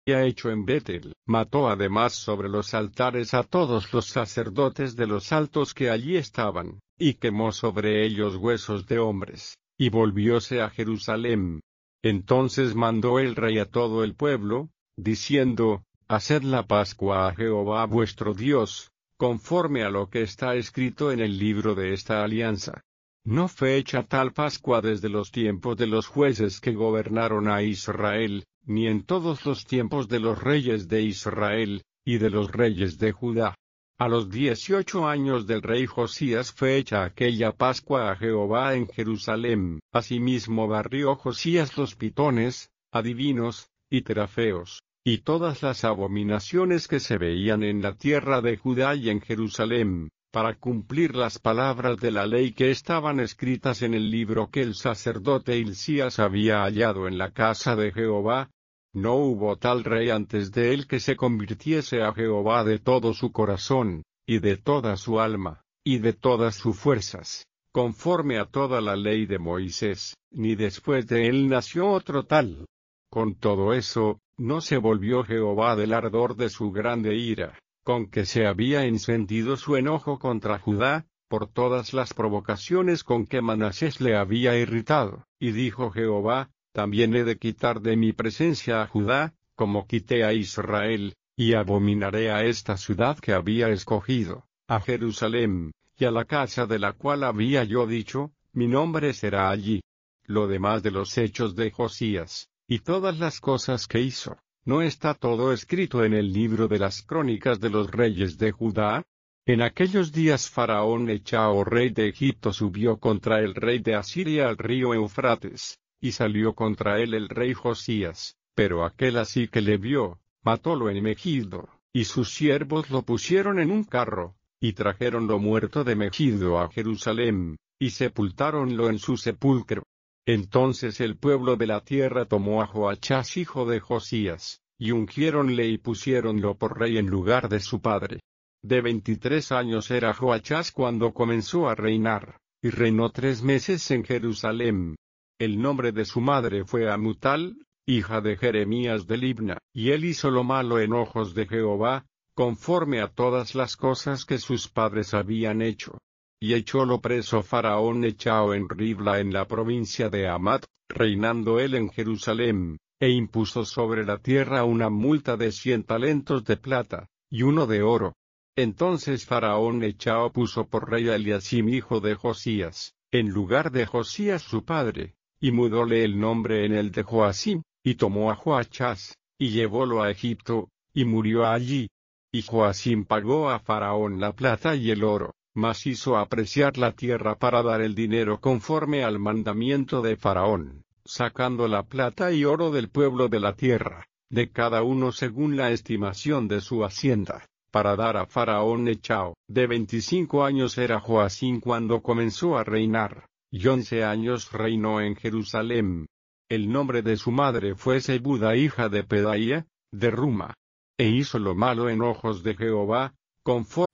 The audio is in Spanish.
hecho en Betel. Mató además sobre los altares a todos los sacerdotes de los altos que allí estaban, y quemó sobre ellos huesos de hombres, y volvióse a Jerusalén. Entonces mandó el rey a todo el pueblo, diciendo: Haced la Pascua a Jehová vuestro Dios, conforme a lo que está escrito en el libro de esta alianza. No fue hecha tal Pascua desde los tiempos de los jueces que gobernaron a Israel, ni en todos los tiempos de los reyes de Israel, y de los reyes de Judá. A los 18 años del rey Josías fue hecha aquella Pascua a Jehová en Jerusalén. Asimismo barrió Josías los pitones, adivinos, y terafeos, y todas las abominaciones que se veían en la tierra de Judá y en Jerusalén, para cumplir las palabras de la ley que estaban escritas en el libro que el sacerdote Hilcías había hallado en la casa de Jehová. No hubo tal rey antes de él que se convirtiese a Jehová de todo su corazón, y de toda su alma, y de todas sus fuerzas, conforme a toda la ley de Moisés, ni después de él nació otro tal. Con todo eso, no se volvió Jehová del ardor de su grande ira, con que se había encendido su enojo contra Judá, por todas las provocaciones con que Manasés le había irritado, y dijo Jehová: También he de quitar de mi presencia a Judá, como quité a Israel, y abominaré a esta ciudad que había escogido, a Jerusalén, y a la casa de la cual había yo dicho: Mi nombre será allí. Lo demás de los hechos de Josías, y todas las cosas que hizo, ¿no está todo escrito en el libro de las crónicas de los reyes de Judá? En aquellos días Faraón Echao, rey de Egipto, subió contra el rey de Asiria al río Eufrates, y salió contra él el rey Josías, pero aquel así que le vio, matólo en Megiddo, y sus siervos lo pusieron en un carro, y trajeronlo muerto de Megiddo a Jerusalén, y sepultáronlo en su sepulcro. Entonces el pueblo de la tierra tomó a Joachás hijo de Josías, y ungiéronle y pusiéronlo por rey en lugar de su padre. De 23 años era Joachás cuando comenzó a reinar, y reinó 3 meses en Jerusalén. El nombre de su madre fue Amutal, hija de Jeremías de Libna, y él hizo lo malo en ojos de Jehová, conforme a todas las cosas que sus padres habían hecho. Y echólo preso Faraón Echao en Ribla en la provincia de Hamat, reinando él en Jerusalén, e impuso sobre la tierra una multa de 100 talentos de plata, y uno de oro. Entonces Faraón Echao puso por rey a Eliacim hijo de Josías, en lugar de Josías su padre, y mudóle el nombre en el de Joacim, y tomó a Joachás, y llevólo a Egipto, y murió allí. Y Joacim pagó a Faraón la plata y el oro, mas hizo apreciar la tierra para dar el dinero conforme al mandamiento de Faraón, sacando la plata y oro del pueblo de la tierra, de cada uno según la estimación de su hacienda, para dar a Faraón Echao. De 25 años era Joacim cuando comenzó a reinar, y 11 años reinó en Jerusalén. El nombre de su madre fue Zebuda hija de Pedaía, de Ruma. E hizo lo malo en ojos de Jehová, conforme